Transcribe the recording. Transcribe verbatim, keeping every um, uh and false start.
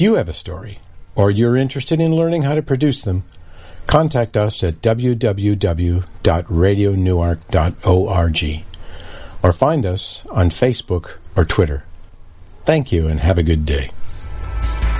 you have a story, or you're interested in learning how to produce them, contact us at w w w dot radio newark dot org or find us on Facebook or Twitter. Thank you and have a good day.